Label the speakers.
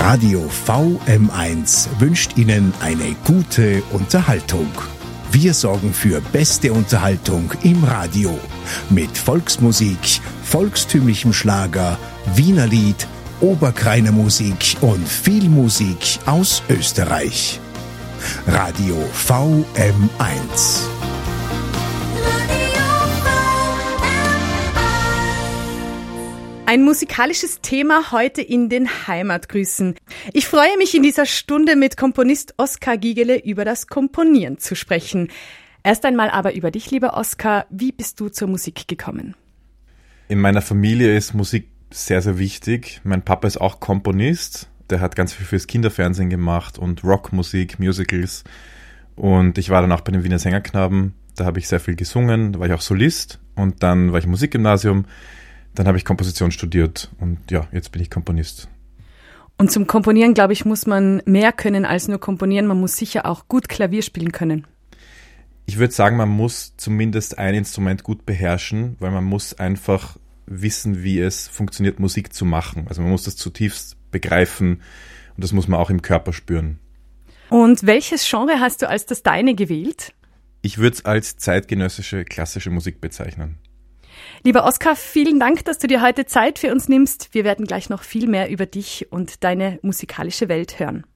Speaker 1: Radio VM1 wünscht Ihnen eine gute Unterhaltung. Wir sorgen für beste Unterhaltung im Radio mit Volksmusik, volkstümlichem Schlager, Wiener Lied, Oberkreiner Musik und viel Musik aus Österreich. Radio VM1.
Speaker 2: Ein musikalisches Thema heute in den Heimatgrüßen. Ich freue mich in dieser Stunde mit Komponist Oskar Giegele über das Komponieren zu sprechen. Erst einmal aber über dich, lieber Oskar. Wie bist du zur Musik gekommen?
Speaker 3: In meiner Familie ist Musik sehr, sehr wichtig. Mein Papa ist auch Komponist. Der hat ganz viel fürs Kinderfernsehen gemacht und Rockmusik, Musicals. Und ich war dann auch bei den Wiener Sängerknaben. Da habe ich sehr viel gesungen. Da war ich auch Solist. Und dann war ich im Musikgymnasium. Dann habe ich Komposition studiert und ja, jetzt bin ich Komponist.
Speaker 2: Und zum Komponieren, glaube ich, muss man mehr können als nur komponieren. Man muss sicher auch gut Klavier spielen können.
Speaker 3: Ich würde sagen, man muss zumindest ein Instrument gut beherrschen, weil man muss einfach wissen, wie es funktioniert, Musik zu machen. Also man muss das zutiefst begreifen und das muss man auch im Körper spüren.
Speaker 2: Und welches Genre hast du als das deine gewählt?
Speaker 3: Ich würde es als zeitgenössische, klassische Musik bezeichnen.
Speaker 2: Lieber Oskar, vielen Dank, dass du dir heute Zeit für uns nimmst. Wir werden gleich noch viel mehr über dich und deine musikalische Welt hören.